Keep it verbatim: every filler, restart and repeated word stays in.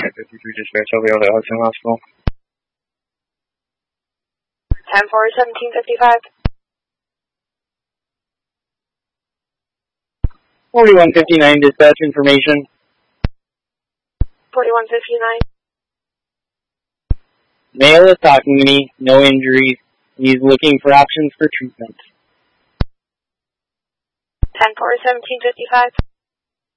fifty-three dispatch, I'll be able to Hudson Hospital. ten four, seventeen fifty-five. forty-one fifty-nine dispatch information. forty-one fifty-nine. Male is talking to me, no injuries. He's looking for options for treatment. ten four, seventeen fifty-five.